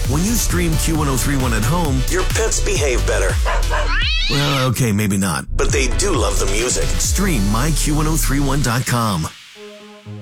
When you stream Q1031 at home, your pets behave better. Well, okay, maybe not, but they do love the music. Stream myQ1031.com.